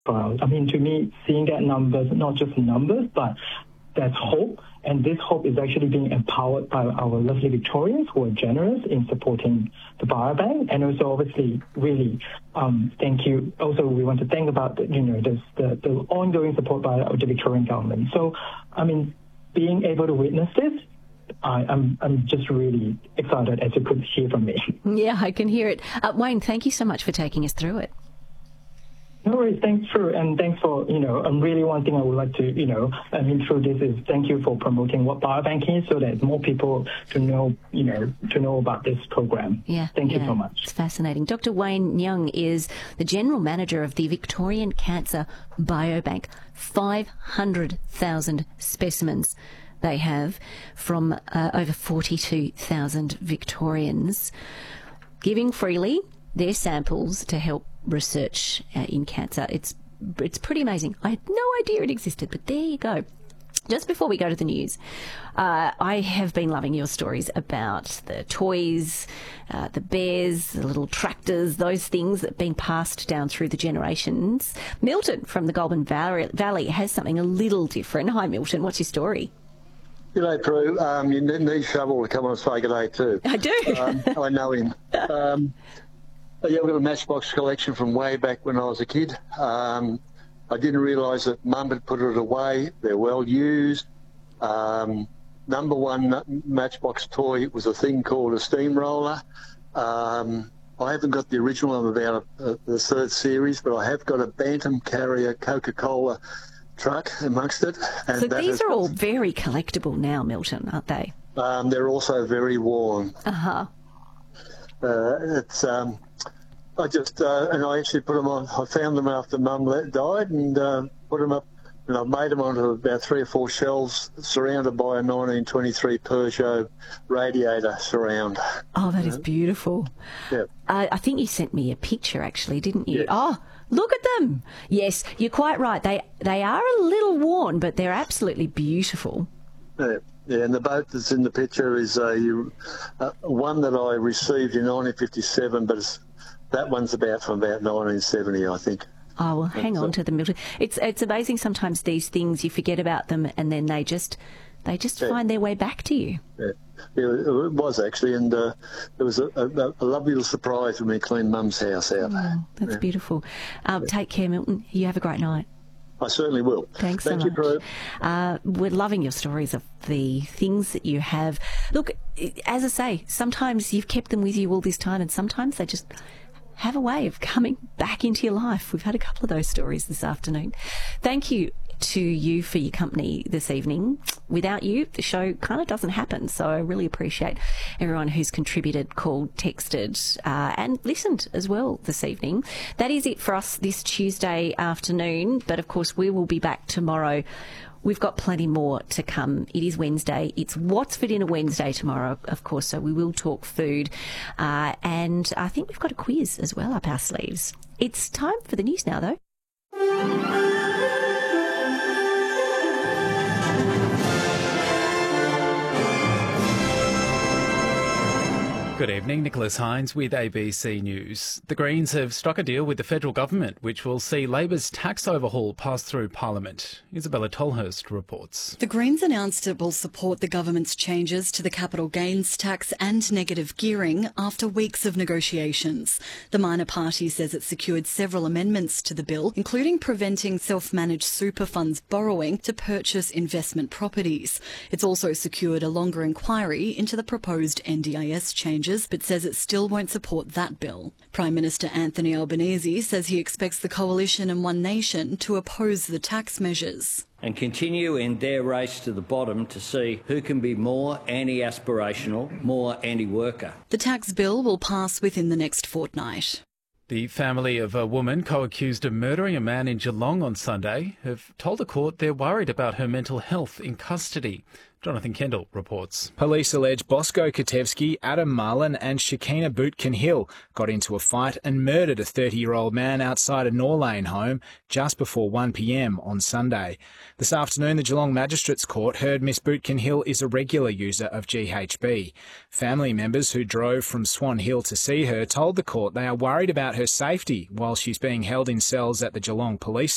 trials. I mean, to me, seeing that numbers, not just numbers, but there's hope, and this hope is actually being empowered by our lovely Victorians who are generous in supporting the biobank, and also obviously really thank you. Also, we want to thank about the ongoing support by the Victorian government. So, I mean, being able to witness this, I'm just really excited, as you could hear from me. Yeah, I can hear it. Wayne, thank you so much for taking us through it. No worries, thanks for, really one thing I would like to, through this is thank you for promoting what biobanking is so that more people to know about this program. Yeah. Thank you so much. It's fascinating. Dr. Wayne Nyang is the General Manager of the Victorian Cancer Biobank. 500,000 specimens they have from over 42,000 Victorians, giving freely their samples to help research in cancer. It's pretty amazing. I had no idea it existed, but there you go. Just before we go to the news, I have been loving your stories about the toys, the bears, the little tractors, those things that have been passed down through the generations. Milton from the Goulburn Valley has something a little different. Hi, Milton. What's your story? G'day, Prue. You need Shovel to come on and say g'day too. I do. I know him. Yeah, we've got a Matchbox collection from way back when I was a kid. I didn't realise that Mum had put it away. They're well used. Number one Matchbox toy was a thing called a steamroller. I haven't got the original. I'm about the third series, but I have got a Bantam Carrier Coca-Cola truck amongst it. And so these are all very collectible now, Milton, aren't they? They're also very worn. Uh-huh. It's... I actually put them on. I found them after Mum died and put them up, and I've made them onto about 3 or 4 shelves surrounded by a 1923 Peugeot radiator surround. Oh, that is beautiful. Yeah. I think you sent me a picture, actually, didn't you? Yes. Oh, look at them. Yes, you're quite right. They are a little worn, but they're absolutely beautiful. Yeah. Yeah, and the boat that's in the picture is one that I received in 1957, but that one's from about 1970, I think. Oh, well, hang on to them, Milton. It's amazing sometimes these things, you forget about them and then they just find their way back to you. Yeah, it was actually, and it was a lovely little surprise when we cleaned Mum's house out. Oh, that's beautiful. Take care, Milton. You have a great night. I certainly will. Thanks so much. Thank you, Prue. We're loving your stories of the things that you have. Look, as I say, sometimes you've kept them with you all this time and sometimes they just have a way of coming back into your life. We've had a couple of those stories this afternoon. Thank you to you for your company this evening. Without you, the show kind of doesn't happen. So I really appreciate everyone who's contributed, called, texted, and listened as well this evening. That is it for us this Tuesday afternoon. But of course, we will be back tomorrow. We've got plenty more to come. It is Wednesday. It's What's for Dinner Wednesday tomorrow, of course, so we will talk food. And I think we've got a quiz as well up our sleeves. It's time for the news now, though. Good evening, Nicholas Hines with ABC News. The Greens have struck a deal with the federal government which will see Labor's tax overhaul pass through Parliament. Isabella Tolhurst reports. The Greens announced it will support the government's changes to the capital gains tax and negative gearing after weeks of negotiations. The minor party says it secured several amendments to the bill, including preventing self-managed super funds borrowing to purchase investment properties. It's also secured a longer inquiry into the proposed NDIS changes, but says it still won't support that bill. Prime Minister Anthony Albanese says he expects the Coalition and One Nation to oppose the tax measures. And continue in their race to the bottom to see who can be more anti-aspirational, more anti-worker. The tax bill will pass within the next fortnight. The family of a woman co-accused of murdering a man in Geelong on Sunday have told the court they're worried about her mental health in custody. Jonathan Kendall reports. Police allege Bosco Katevsky, Adam Marlin and Shakina Bootkin-Hill got into a fight and murdered a 30-year-old man outside a Norlane home just before 1 p.m. on Sunday. This afternoon, the Geelong Magistrates Court heard Miss Bootkin-Hill is a regular user of GHB. Family members who drove from Swan Hill to see her told the court they are worried about her safety while she's being held in cells at the Geelong Police